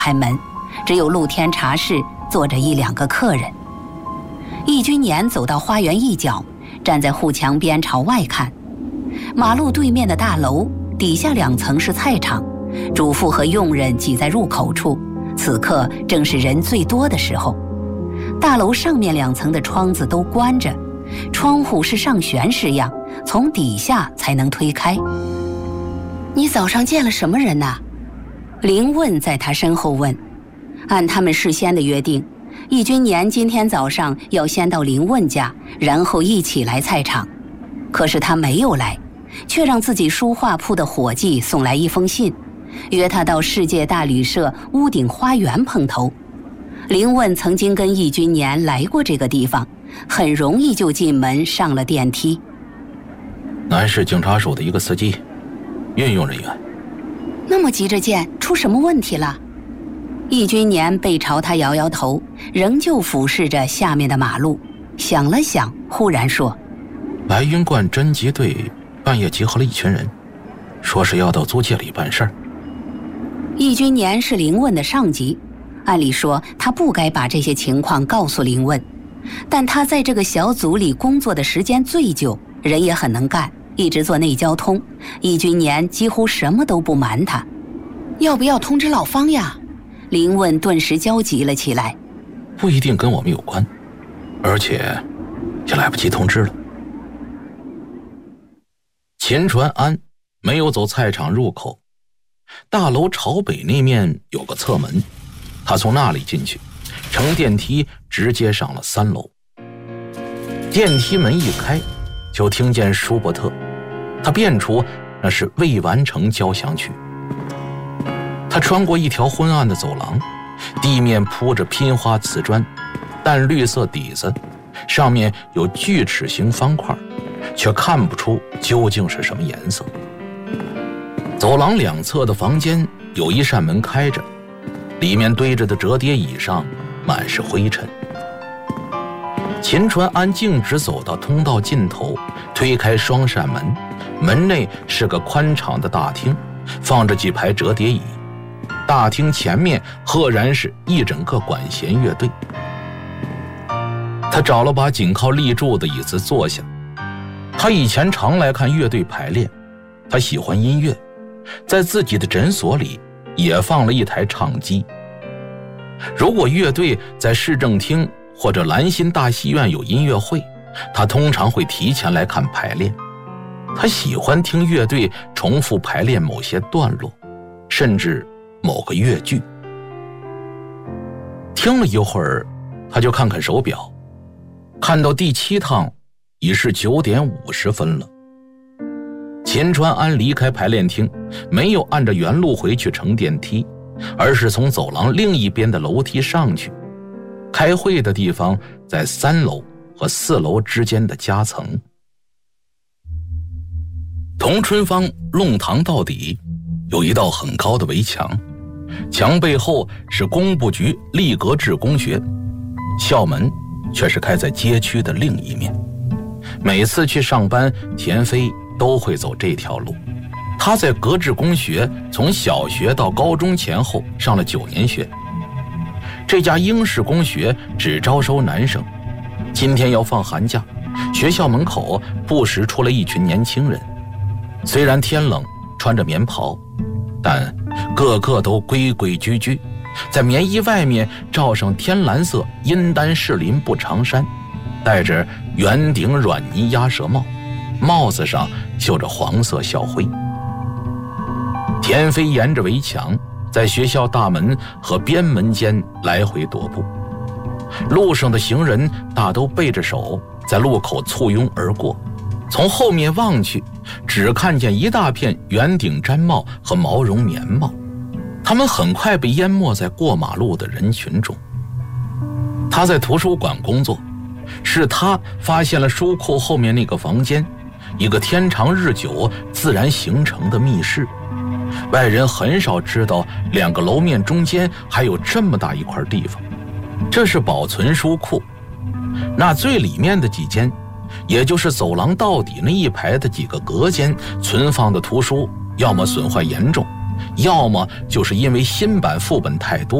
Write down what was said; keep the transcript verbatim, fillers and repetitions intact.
开门，只有露天茶室坐着一两个客人。易君年走到花园一角，站在护墙边朝外看，马路对面的大楼底下两层是菜场，主妇和佣人挤在入口处，此刻正是人最多的时候。大楼上面两层的窗子都关着，窗户是上旋式样，从底下才能推开。你早上见了什么人呐？林问在他身后问。按他们事先的约定，易君年今天早上要先到林问家，然后一起来菜场。可是他没有来，却让自己书画铺的伙计送来一封信，约他到世界大旅社屋顶花园碰头。林问曾经跟易君年来过这个地方，很容易就进门上了电梯。 南市警察署的一个司机，运用人员。 那么急着见，出什么问题了？易君年背朝他摇摇头，仍旧俯视着下面的马路，想了想，忽然说： 白云观侦缉队半夜集合了一群人，说是要到租界里办事儿。 易君年是林问的上级，按理说他不该把这些情况告诉林问，但他在这个小组里工作的时间最久，人也很能干，一直做内交通，易君年几乎什么都不瞒他。要不要通知老方呀？林问顿时焦急了起来。 不一定跟我们有关，而且也来不及通知了。秦传安没有走菜场入口，大楼朝北那面有个侧门，他从那里进去，乘电梯直接上了三楼。电梯门一开，就听见舒伯特，他辨出那是未完成交响曲。他穿过一条昏暗的走廊，地面铺着拼花瓷砖，淡绿色底子，上面有锯齿形方块，却看不出究竟是什么颜色。走廊两侧的房间有一扇门开着，里面堆着的折叠椅上满是灰尘。秦传安径直走到通道尽头，推开双扇门，门内是个宽敞的大厅，放着几排折叠椅。大厅前面赫然是一整个管弦乐队。他找了把紧靠立柱的椅子坐下。他以前常来看乐队排练，他喜欢音乐，在自己的诊所里也放了一台唱机。如果乐队在市政厅或者兰心大戏院有音乐会，他通常会提前来看排练。他喜欢听乐队重复排练某些段落，甚至某个乐句。听了一会儿，他就看看手表，看到第七趟已是九点五十分了。秦传安离开排练厅，没有按着原路回去乘电梯，而是从走廊另一边的楼梯上去。开会的地方在三楼和四楼之间的夹层。同春坊弄堂到底有一道很高的围墙，墙背后是工部局立格制工学，校门却是开在街区的另一面。每次去上班，田飞都会走这条路。他在格致工学从小学到高中前后上了九年学。这家英式工学只招收男生，今天要放寒假，学校门口不时出了一群年轻人。虽然天冷，穿着棉袍，但个个都规规矩矩，在棉衣外面罩上天蓝色阴丹士林布长衫，戴着圆顶软呢鸭舌帽，帽子上绣着黄色校徽。田飞沿着围墙，在学校大门和边门间来回踱步。路上的行人大都背着手，在路口簇拥而过。从后面望去，只看见一大片圆顶毡帽和毛绒棉帽，他们很快被淹没在过马路的人群中。他在图书馆工作，是他发现了书库后面那个房间，一个天长日久自然形成的密室。外人很少知道两个楼面中间还有这么大一块地方，这是保存书库。那最里面的几间，也就是走廊到底那一排的几个隔间，存放的图书要么损坏严重， 要么就是因为新版副本太多。